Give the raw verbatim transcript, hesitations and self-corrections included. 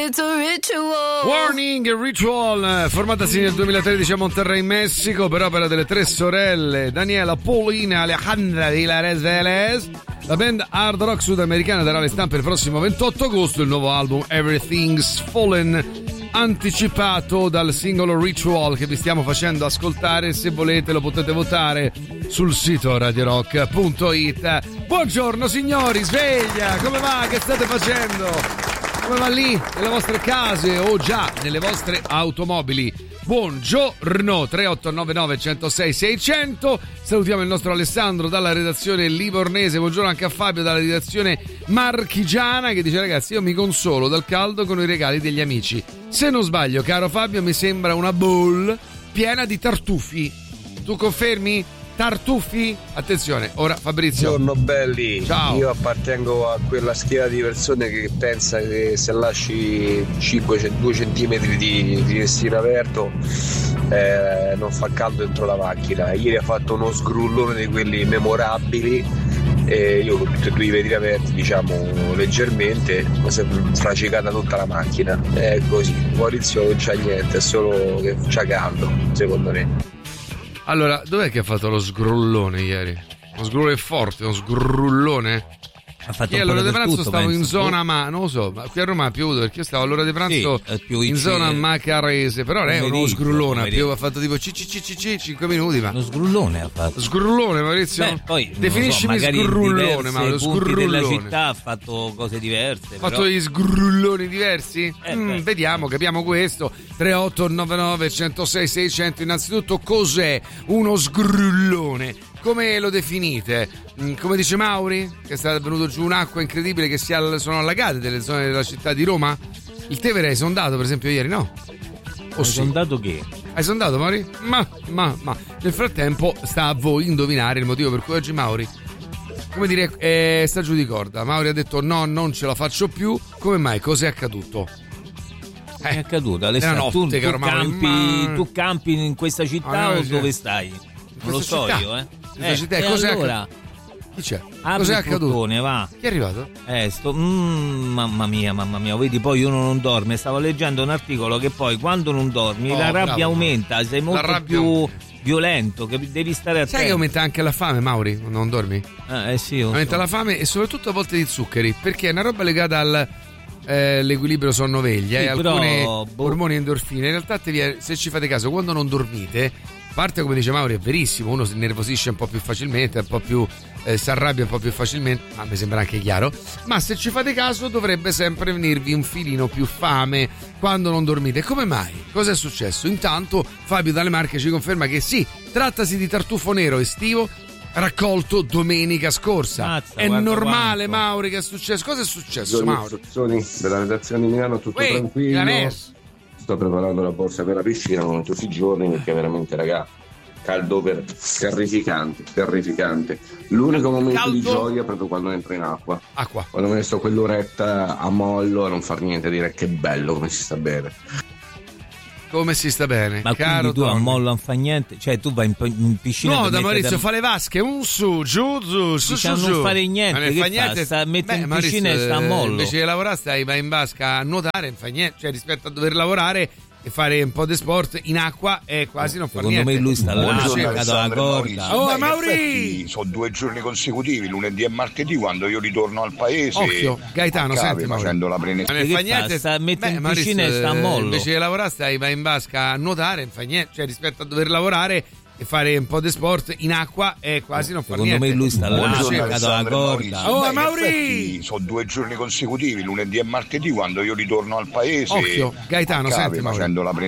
it's a ritual. Warning, Ritual, formatasi nel duemilatredici a Monterrey, Messico, per opera delle tre sorelle Daniela, Paulina e Alejandra di Lares Vélez. La band hard rock sudamericana darà alle stampe il prossimo ventotto agosto il nuovo album Everything's Fallen, anticipato dal singolo Ritual che vi stiamo facendo ascoltare. Se volete lo potete votare sul sito radio rock punto it. Buongiorno signori, sveglia, come va? Che state facendo? Come va lì nelle vostre case o già nelle vostre automobili? Buongiorno, tre otto nove nove uno zero sei sei zero zero. Salutiamo il nostro Alessandro dalla redazione livornese. Buongiorno anche a Fabio dalla redazione marchigiana che dice: ragazzi, io mi consolo dal caldo con i regali degli amici. Se non sbaglio, caro Fabio, mi sembra una bowl piena di tartufi. Tu confermi? Tartufi? Attenzione, ora Fabrizio. Buongiorno belli. Ciao. Io appartengo a quella schiera di persone che pensa che se lasci cinque due centimetri di, di vestito aperto eh, non fa caldo dentro la macchina. Ieri ha fatto uno sgrullone di quelli memorabili e io con tutti e due i vetri aperti, diciamo leggermente, ma si è fracicata tutta la macchina. È così, Maurizio non c'ha niente, è solo che c'ha caldo, secondo me. Allora, dov'è che ha fatto lo sgrullone ieri? Uno sgrullone forte, uno sgrullone? Ha fatto io all'ora di pranzo tutto, stavo penso. in zona, ma non lo so, ma qui a Roma ha piovuto perché io stavo all'ora di pranzo Sì, più in in zona cielo. Macarese, però non è uno Pomeriggio, sgrullone, pomeriggio. più ha fatto tipo cinque minuti, ma Lo sgrullone ha fatto. sgrullone, Maurizio? Beh, poi, non lo so, definiscimi magari in sgrullone, diverse ma lo punti della sgrullone. città ha fatto cose diverse. Ha fatto però... gli sgrulloni diversi? Eh, Mm, beh. vediamo, capiamo questo. tre otto nove nove uno zero sei sei zero zero. Innanzitutto, cos'è uno sgrullone? Come lo definite? Mm, come dice Mauri? Che è stata venuto giù un'acqua incredibile, che si all- sono allagate delle zone della città di Roma? Il Tevere hai sondato, per esempio, ieri, no? O Hai sì? sondato che? Hai sondato, Mauri? Ma, ma, ma. Nel frattempo sta a voi indovinare il motivo per cui oggi Mauri, come dire, eh, sta giù di corda. Mauri ha detto no, non ce la faccio più. Come mai? Cos'è accaduto? Che è Eh, accaduto? Alessandro, notte, tu, tu, caro Mauri, campi, ma- tu campi in questa città Ah, no, o sì. dove stai? Non lo questa so città. io, eh. In questa città. e Cos'è allora? Chi c'è? Apri Cos'è il accaduto? portone, va. Chi è arrivato? Eh, sto. Mm, mamma mia, mamma mia, vedi, poi uno non dorme. Stavo leggendo un articolo che poi quando non dormi Oh, la rabbia bravo. aumenta, sei molto rabbia- più violento, che devi stare attento. Sai che aumenta anche la fame, Mauri, quando non dormi? Eh, eh sì, lo Aumenta so. la fame e soprattutto a volte di zuccheri, perché è una roba legata al eh, l'equilibrio sonno-veglia Sì, e però, alcune boh. ormoni endorfine. In realtà te vi- se ci fate caso, quando non dormite, a parte, come dice Mauri, è verissimo, uno si innervosisce un po' più facilmente, un po' più eh, si arrabbia un po' più facilmente, ma mi sembra anche chiaro. Ma se ci fate caso dovrebbe sempre venirvi un filino più fame quando non dormite. Come mai? Cosa è successo? Intanto Fabio dalle Marche ci conferma che sì, trattasi di tartufo nero estivo raccolto domenica scorsa. Mazza, è guarda normale, quanto. Mauri, che è successo? Cosa è successo, Mauri? Istruzioni della redazione di Milano, tutto Uè, tranquillo. Milanese. Sto preparando la borsa per la piscina come tutti i giorni perché veramente, raga, caldo per terrificante, terrificante. L'unico momento Caldo? di gioia è proprio quando entro in acqua. Acqua. Quando mi sto quell'oretta a mollo a non far niente, a dire che bello come si sta bene. Come si sta bene, Ma caro quindi tu a Don. mollo non fa niente? Cioè tu vai in, in piscina No, per da mettere- Maurizio fa le vasche, un su, giù, giù, su, Diciamo, su, non giù. fare niente, Ma non che fa fa? niente. Sta- mette in Maurizio, piscina e sta a mollo. Invece di lavorare stai, vai in vasca a nuotare, non fa niente. Cioè, rispetto a dover lavorare e fare un po' di sport in acqua è quasi non fa Secondo niente. me lui sta là, Buongiorno, ha attaccato la corda. Oh, Beh, in Mauri! effetti sono due giorni consecutivi, lunedì e martedì, quando io ritorno al paese. Occhio, Gaetano, a cave, senti, Mauri. facendo la Ma prene- non Che fa fa? niente. Sta- mette in Maurizio, piscina e sta a mollo. Invece di lavorare stai, vai in vasca a nuotare, non fa niente. Cioè, rispetto a dover lavorare e fare un po' di sport in acqua è quasi non fa Secondo niente. me lui sta là, ha Buongiorno, attaccato la Alessandro e corda. Maurizio. Oh, Beh, in Mauri! effetti sono due giorni consecutivi, lunedì e martedì, quando io ritorno al paese. Occhio, Gaetano, a cave, senti, Mauri. facendo la prene-